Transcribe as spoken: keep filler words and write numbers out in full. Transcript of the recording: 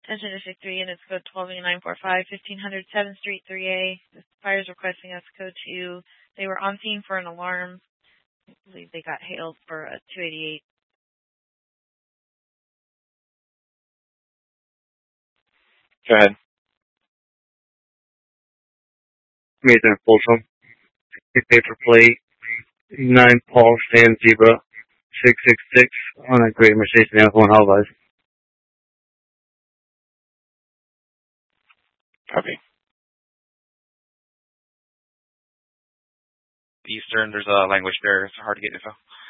Attention District three, and it's code twelve eighty-nine forty-five, fifteen hundred seventh Street, three A. The fire's requesting us code two. They were on scene for an alarm. I believe they got hailed for a two eighty-eight. Go ahead. Nathan Folsom. Paper plate. nine Paul Stan Zebra. six six six on a Great Mercedes Benz one Halvise. Copy. Eastern, there's a language there. It's hard to get info.